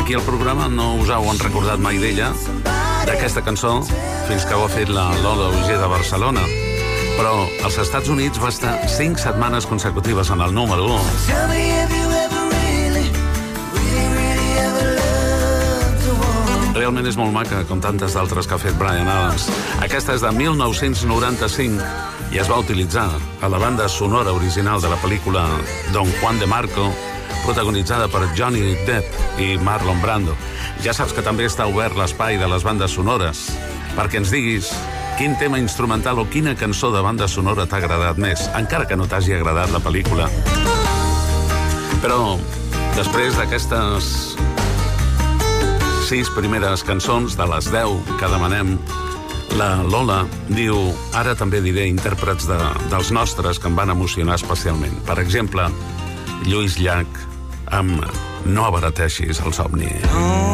Aquí al programa no us heu recordat mai d'ella, d'aquesta cançó, fins que ho ha fet la Lola Uger de Barcelona. Però als Estats Units va estar 5 setmanes consecutives en el número 1. Realment és molt maca, com tantes d'altres que ha fet Bryan Adams. Aquesta és de 1995 i es va utilitzar a la banda sonora original de la pel·lícula Don Juan de Marco, protagonitzada per Johnny Depp i Marlon Brando. Ja saps que també està obert l'espai de les bandes sonores, perquè ens diguis quin tema instrumental o quina cançó de banda sonora t'ha agradat més, encara que no t'hagi agradat la pel·lícula. Però després d'aquestes 6 primeres cançons de les 10 que demanem, la Lola diu: ara també diré intèrprets dels nostres que em van emocionar especialment. Per exemple, Lluís Llach amb No abarateixis el somni.